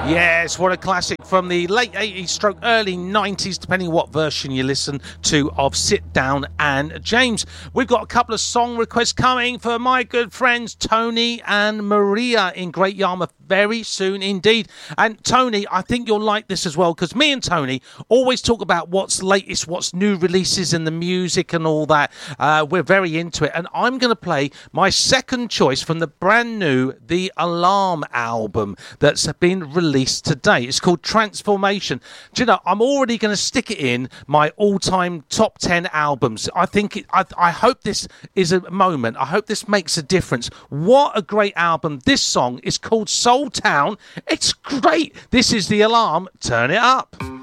Yes, what a classic from the late 80s stroke early 90s, depending on what version you listen to, of Sit Down and James. We've got a couple of song requests coming for my good friends Tony and Maria in Great Yarmouth very soon indeed. And Tony, I think you'll like this as well, because me and Tony always talk about what's latest, what's new releases in the music and all that. We're very into it. And I'm going to play my second choice from the brand new The Alarm album that's been released today. It's called Transformation. Do you know, I'm already going to stick it in my all-time top 10 albums. I hope this is a moment. I hope this makes a difference. What a great album. This song is called Soul Town. It's great. This is The Alarm. Turn it up.